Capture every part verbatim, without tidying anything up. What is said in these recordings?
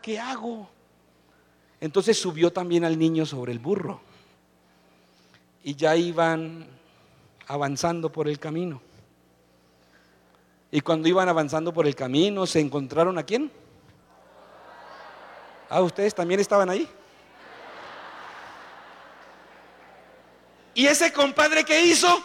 ¿qué hago? Entonces subió también al niño sobre el burro y ya iban avanzando por el camino. Y cuando iban avanzando por el camino, ¿se encontraron a quién? Ah, ¿ustedes también estaban ahí? ¿Y ese compadre qué hizo?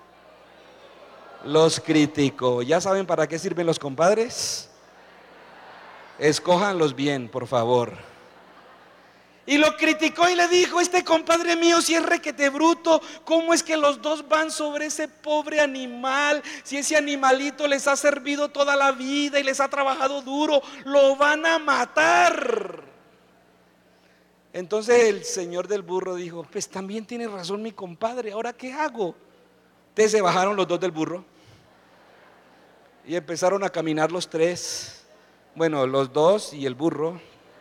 Los criticó. ¿Ya saben para qué sirven los compadres? Escójanlos bien, por favor. Y lo criticó y le dijo: este compadre mío si es requete bruto, ¿cómo es que los dos van sobre ese pobre animal? Si ese animalito les ha servido toda la vida y les ha trabajado duro, lo van a matar. Entonces el señor del burro dijo: pues también tiene razón mi compadre, ¿ahora qué hago? Entonces se bajaron los dos del burro y empezaron a caminar los tres. Bueno, los dos y el burro.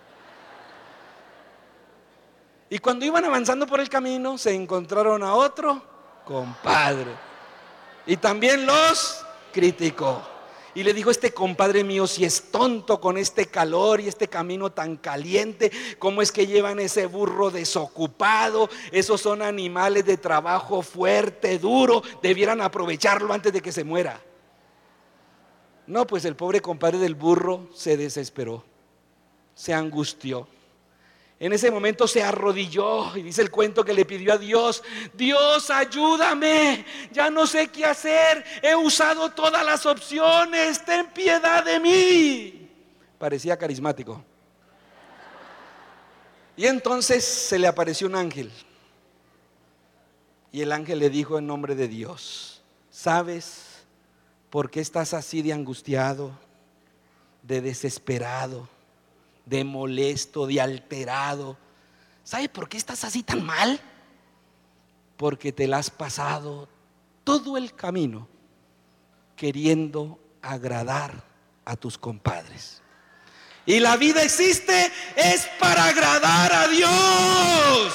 Y cuando iban avanzando por el camino, se encontraron a otro compadre. Y también los criticó. Y le dijo: este compadre mío si es tonto con este calor y este camino tan caliente, ¿cómo es que llevan ese burro desocupado? Esos son animales de trabajo fuerte, duro, debieran aprovecharlo antes de que se muera. No, pues el pobre compadre del burro se desesperó, se angustió. En ese momento se arrodilló y dice el cuento que le pidió a Dios: Dios, ayúdame, ya no sé qué hacer, he usado todas las opciones, ten piedad de mí. Parecía carismático. Y entonces se le apareció un ángel. Y el ángel le dijo en nombre de Dios: ¿sabes por qué estás así de angustiado, de desesperado, de molesto, de alterado? ¿Sabe por qué estás así tan mal? Porque te la has pasado todo el camino queriendo agradar a tus compadres. Y la vida existe es para agradar a Dios.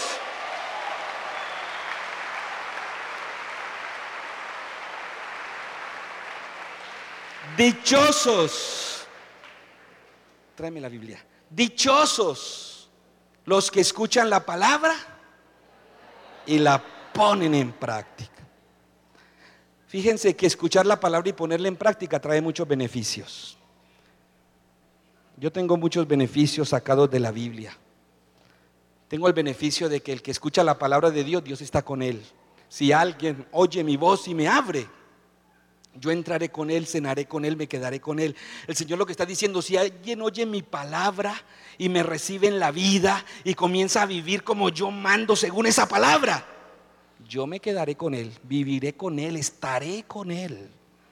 Dichosos, tráeme la Biblia. Dichosos los que escuchan la palabra y la ponen en práctica. Fíjense que escuchar la palabra y ponerla en práctica trae muchos beneficios. Yo tengo muchos beneficios sacados de la Biblia. Tengo el beneficio de que el que escucha la palabra de Dios, Dios está con él. Si alguien oye mi voz y me abre, yo entraré con él, cenaré con él, me quedaré con él. El Señor lo que está diciendo: si alguien oye mi palabra y me recibe en la vida y comienza a vivir como yo mando según esa palabra, yo me quedaré con él, viviré con él, estaré con él.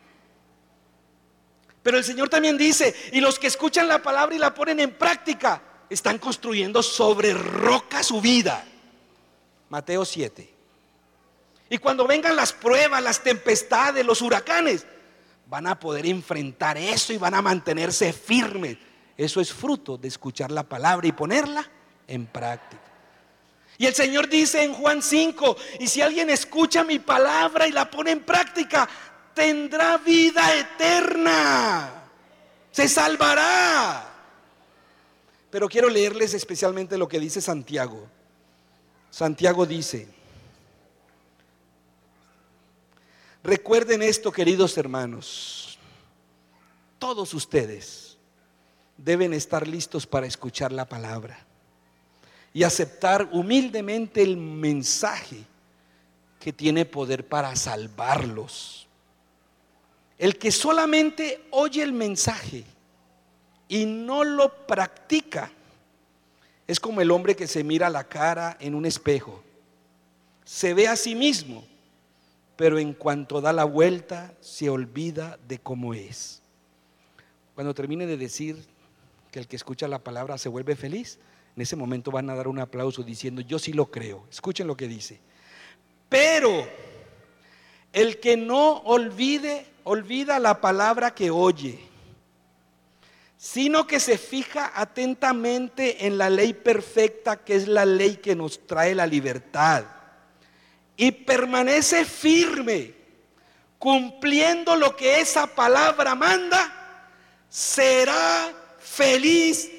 Pero el Señor también dice: y los que escuchan la palabra y la ponen en práctica, están construyendo sobre roca su vida. Mateo siete. Y cuando vengan las pruebas, las tempestades, los huracanes, van a poder enfrentar eso y van a mantenerse firmes. Eso es fruto de escuchar la palabra y ponerla en práctica. Y el Señor dice en Juan cinco: y si alguien escucha mi palabra y la pone en práctica, tendrá vida eterna, se salvará. Pero quiero leerles especialmente lo que dice Santiago. Santiago dice: recuerden esto, queridos hermanos, todos ustedes deben estar listos para escuchar la palabra y aceptar humildemente el mensaje que tiene poder para salvarlos. El que solamente oye el mensaje y no lo practica es como el hombre que se mira la cara en un espejo. Se ve a sí mismo, pero en cuanto da la vuelta se olvida de cómo es. Cuando termine de decir que el que escucha la palabra se vuelve feliz, en ese momento van a dar un aplauso diciendo: yo sí lo creo. Escuchen lo que dice: pero el que no olvide, olvida la palabra que oye, sino que se fija atentamente en la ley perfecta, que es la ley que nos trae la libertad, y permanece firme, cumpliendo lo que esa palabra manda, será feliz